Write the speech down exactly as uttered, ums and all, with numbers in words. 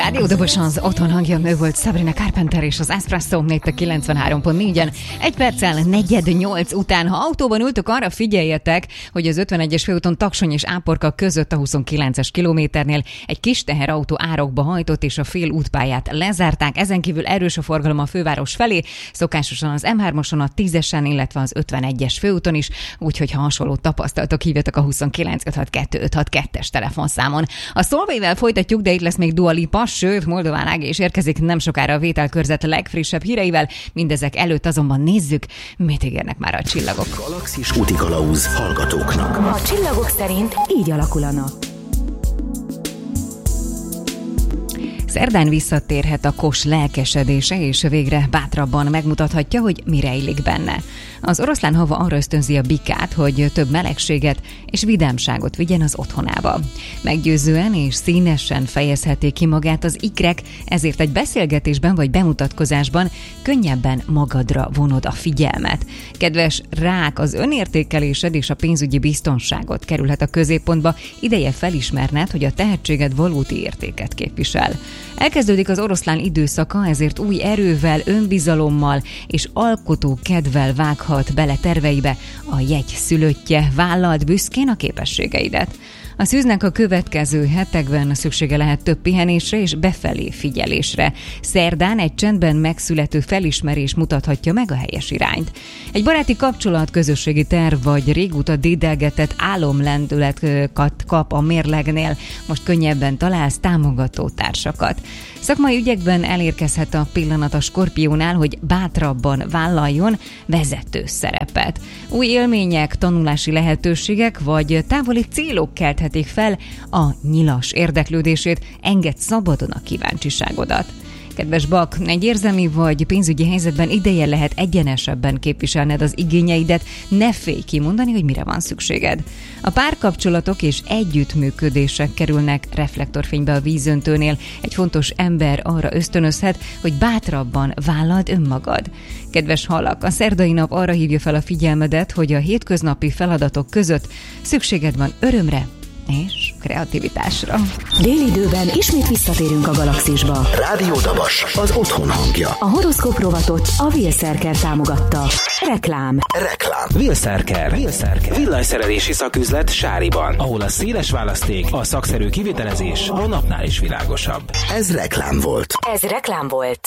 Rádiódobos az otthon hangja, ő volt Sabrina Carpenter és az Espresso négy kilencvenhárom pont négyen. Egy perccel negyed nyolc után, ha autóban ültök, arra figyeljetek, hogy az ötvenegyes főúton Taksony és Áporka között a huszonkilences kilométernél egy kis teherautó árokba hajtott és a fél útpályát lezárták. Ezen kívül erős a forgalom a főváros felé, szokásosan az em hármason, a tízesen, illetve az ötvenegyes főúton is, úgyhogy ha hasonló tapasztalatok, hívjatok a huszonkilenc ötszázhatvankettő ötszázhatvankettes telefonszámon. A Solvayvel folytatjuk, de itt lesz még Dua Lipa, sőt, Moldován Ági is érkezik nem sokára a Vételkörzet legfrissebb híreivel. Mindezek előtt azonban nézzük, mit ígérnek már a csillagok. Galaxis útikalauz hallgatóknak. A csillagok szerint így alakul a nap. Szerdán visszatérhet a kos lelkesedése, és végre bátrabban megmutathatja, hogy mi rejlik benne. Az oroszlán hava arra ösztönzi a bikát, hogy több melegséget és vidámságot vigyen az otthonába. Meggyőzően és színesen fejezhetik ki magát az ikrek, ezért egy beszélgetésben vagy bemutatkozásban könnyebben magadra vonod a figyelmet. Kedves rák, az önértékelésed és a pénzügyi biztonságot kerülhet a középpontba, ideje felismerned, hogy a tehetséged valódi értéket képvisel. Elkezdődik az oroszlán időszaka, ezért új erővel, önbizalommal és alkotó kedvel vághat bele terveibe a jegy szülöttje, vállald büszkén a képességeidet. A szűznek a következő hetekben szüksége lehet több pihenésre és befelé figyelésre. Szerdán egy csendben megszülető felismerés mutathatja meg a helyes irányt. Egy baráti kapcsolat, közösségi terv vagy régóta dédelgetett álomlendületet kap a mérlegnél. Most könnyebben találsz támogató társakat. Szakmai ügyekben elérkezhet a pillanat a Skorpiónál, hogy bátrabban vállaljon vezető szerepet. Új élmények, tanulási lehetőségek vagy távoli célok kelthetik fel a nyilas érdeklődését, engedd szabadon a kíváncsiságodat. Kedves Bak, egy érzelmi vagy pénzügyi helyzetben ideje lehet egyenesebben képviselned az igényeidet, ne félj kimondani, hogy mire van szükséged. A párkapcsolatok és együttműködések kerülnek reflektorfénybe a vízöntőnél. Egy fontos ember arra ösztönözhet, hogy bátrabban vállald önmagad. Kedves halak, a szerdai nap arra hívja fel a figyelmedet, hogy a hétköznapi feladatok között szükséged van örömre és kreativitásra. Déli időben ismét visszatérünk a galaxisba. Rádiódobos, az otthon hangja. A horoszkóp rovatot a Wheelszerker támogatta. Reklám. Reklám. Wheelszerker. Wheelszerker. Villanyszerelési szaküzlet Sáriban, ahol a széles választék, a szakszerű kivitelezés a napnál is világosabb. Ez reklám volt. Ez reklám volt.